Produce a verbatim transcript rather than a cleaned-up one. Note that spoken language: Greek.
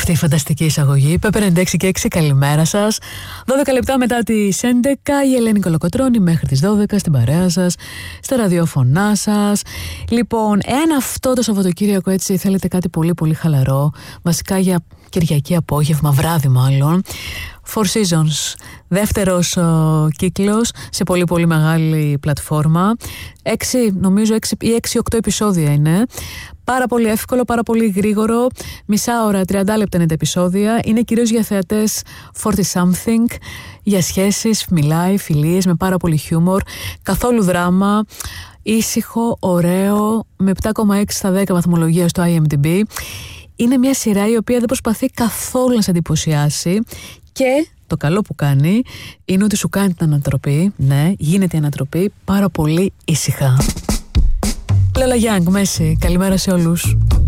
αυτή η φανταστική εισαγωγή. Πέπε ενενήντα έξι και έξι, καλημέρα σας. δώδεκα λεπτά μετά τις έντεκα, η Ελένη Κολοκοτρώνη μέχρι τις δώδεκα στην παρέα σας, στα ραδιόφωνά σας. Λοιπόν, εάν αυτό το Σαββατοκύριακο έτσι θέλετε κάτι πολύ πολύ χαλαρό, βασικά για Κυριακή απόγευμα, βράδυ μάλλον, Four Seasons, δεύτερος ο, κύκλος σε πολύ πολύ μεγάλη πλατφόρμα. Έξι, νομίζω έξι ή έξι οκτώ επεισόδια είναι. Πάρα πολύ εύκολο, πάρα πολύ γρήγορο. Μισά ώρα, τριάντα λεπτά είναι τα επεισόδια. Είναι κυρίως για θεατές φορty something, για σχέσεις, μιλάει, φιλίες, με πάρα πολύ χιούμορ. Καθόλου δράμα. Ήσυχο, ωραίο, με επτά κόμμα έξι στα δέκα βαθμολογία στο άι εμ ντι μπι. Είναι μια σειρά η οποία δεν προσπαθεί καθόλου να σε εντυπωσιάσει και το καλό που κάνει είναι ότι σου κάνει την ανατροπή. Ναι, γίνεται η ανατροπή πάρα πολύ ήσυχα. Λέλα Γιάνγκ, Μέση, καλημέρα σε όλους.